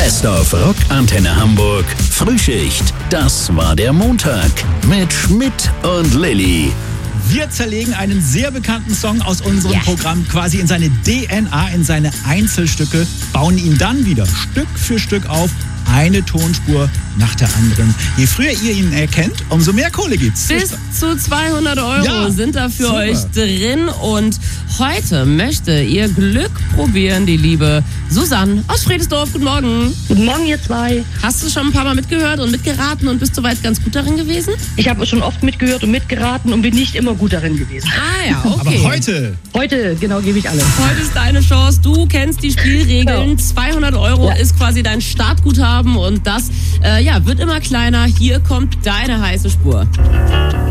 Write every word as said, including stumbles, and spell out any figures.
Best of Rock Antenne Hamburg. Frühschicht. Das war der Montag. Mit Schmidt und Lilly. Wir zerlegen einen sehr bekannten Song aus unserem Ja. Programm quasi in seine D N A, in seine Einzelstücke, bauen ihn dann wieder Stück für Stück auf, eine Tonspur nach der anderen. Je früher ihr ihn erkennt, umso mehr Kohle gibt's. Bis zu zweihundert Euro Ja, sind da für super. euch drin. Und heute möchte ihr Glück probieren, die liebe Susanne aus Friedesdorf. Guten Morgen. Guten Morgen, ihr zwei. Hast du schon ein paar Mal mitgehört und mitgeraten und bist soweit ganz gut darin gewesen? Ich habe schon oft mitgehört und mitgeraten und bin nicht immer gut darin gewesen. Ah ja, Aber okay. heute, Heute, genau, gebe ich alles. Heute ist deine Chance. Du kennst die Spielregeln. Ja. zweihundert Euro Ja. ist quasi dein Startguthaben und das äh, ja, wird immer kleiner. Hier kommt deine heiße Spur.